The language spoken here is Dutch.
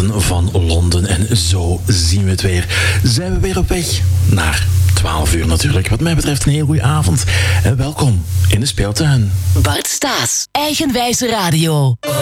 van Londen. En zo zien we het weer. Zijn we weer op weg naar 12 uur natuurlijk. Wat mij betreft een heel goede avond. En welkom in de speeltuin. Bart Staes, Eigenwijze Radio.